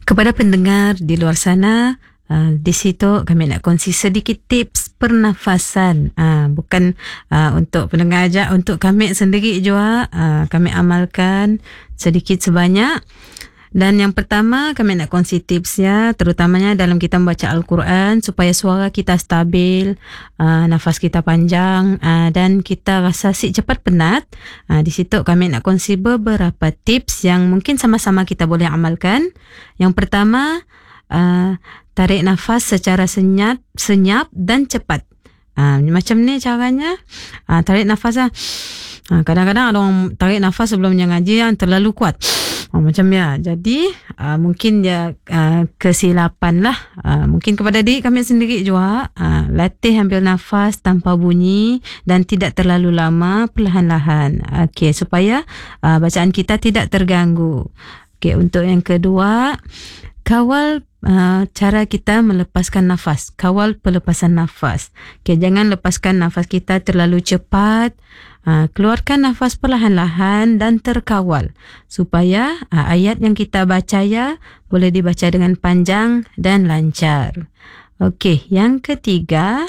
Kepada pendengar di luar sana, di situ kami nak kongsi sedikit tips pernafasan. Bukan untuk pendengar aja, untuk kami sendiri juga kami amalkan sedikit sebanyak. Dan yang pertama kami nak kongsi tipsnya, terutamanya dalam kita membaca Al-Quran supaya suara kita stabil, nafas kita panjang dan kita rasa si cepat penat. Di situ kami nak kongsi beberapa tips yang mungkin sama-sama kita boleh amalkan. Yang pertama, tarik nafas secara senyap dan cepat. Macam ni caranya. Tarik nafas kadang-kadang ada orang tarik nafas sebelumnya ngaji yang terlalu kuat. Macam ya. Jadi mungkin kesilapan lah. Mungkin kepada diri kami sendiri juga, latih ambil nafas tanpa bunyi dan tidak terlalu lama, perlahan-lahan. Okey, supaya bacaan kita tidak terganggu. Okey, untuk yang kedua, kawal cara kita melepaskan nafas. Kawal pelepasan nafas. Okay, jangan lepaskan nafas kita terlalu cepat. Keluarkan nafas perlahan-lahan dan terkawal supaya ayat yang kita baca boleh dibaca dengan panjang dan lancar. Okey, yang ketiga,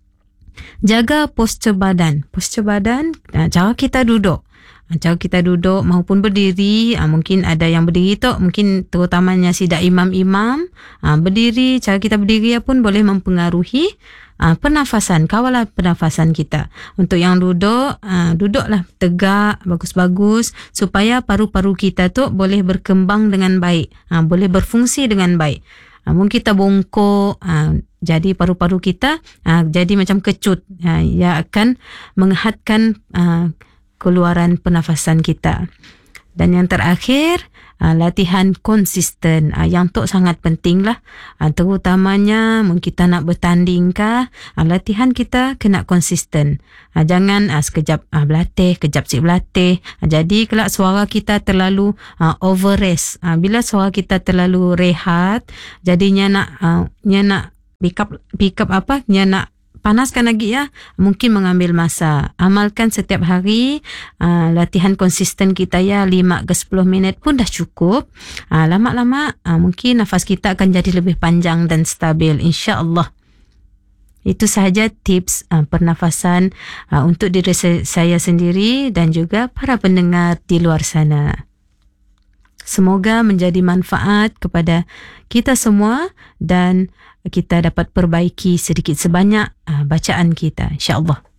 jaga postur badan. Postur badan, cara kita duduk. Cara kita duduk maupun berdiri, mungkin ada yang berdiri tu, mungkin terutamanya sidak imam-imam, berdiri, cara kita berdiri pun boleh mempengaruhi pernafasan, kawalah pernafasan kita. Untuk yang duduk, duduklah tegak, bagus-bagus supaya paru-paru kita tu boleh berkembang dengan baik, boleh berfungsi dengan baik. Mungkin kita bongkok, jadi paru-paru kita jadi macam kecut, ia akan menghadkan keluaran pernafasan kita. Dan yang terakhir, latihan konsisten. Yang tu sangat penting lah. Terutamanya mungkin kita nak bertanding kah, latihan kita kena konsisten. Jangan sekejap berlatih, kejap sik berlatih. Jadi kelak suara kita terlalu over rest. Bila suara kita terlalu rehat, jadinya nak pick up apa? Nya nak panaskan lagi mungkin mengambil masa. Amalkan setiap hari, latihan konsisten kita 5 ke 10 minit pun dah cukup. Lama-lama mungkin nafas kita akan jadi lebih panjang dan stabil, insya-Allah. Itu sahaja tips pernafasan untuk diri saya sendiri dan juga para pendengar di luar sana. Semoga menjadi manfaat kepada kita semua dan kita dapat perbaiki sedikit sebanyak bacaan kita, insya-Allah.